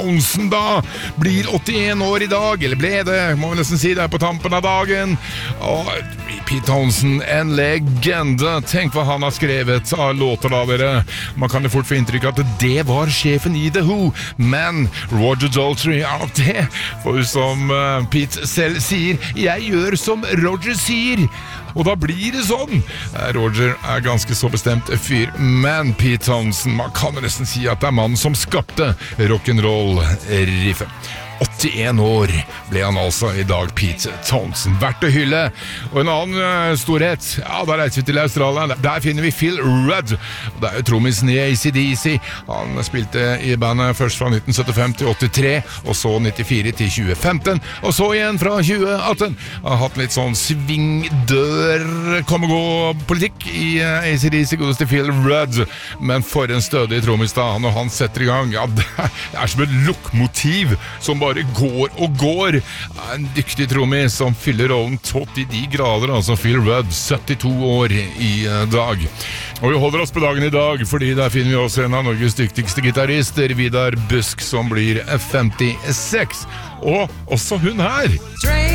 Townsend da blir 81 år i dag, eller ble det, må vi nesten si det på tampen av dagen. Og Pete Townsend, en legende. Tenk hva han har skrevet av låter da, dere. Man kan jo fort få inntrykk at det var sjefen i The Who, men Roger Daltrey er nok det. For som Pete selv sier, jeg gjør som Roger sier. Og da blir det sånn. Roger er ganske så bestemt fyr, men Pete Townsend, man kan nesten si at det er mannen som skapte rock'n'roll-riffet. 81 år ble han altså i dag, Pete Townsend. Verdt å hylle. Og en annen storhet, ja, da reiser vi til Australia. Der finner vi Phil Rudd. Det er jo trommisen i AC/DC. Han spilte i bandet først fra 1975 til 83, og så 94 til 2015, og så igjen fra 2018. Har hatt litt sånn svingdør, kom-og-gå-politikk i AC/DC, godeste Phil Rudd. Men for en stødig trommis da, når han setter i gang, ja, det er som et lokomotiv som bare går og går. En dyktig trommis som fyller rollen tot i de grader, altså Phil Rudd, 72 år i dag. Og vi holder oss på dagen i dag, fordi der finner vi også en av Norges dyktigste gitarister, Vidar Busk, som blir 56. Og også hun her.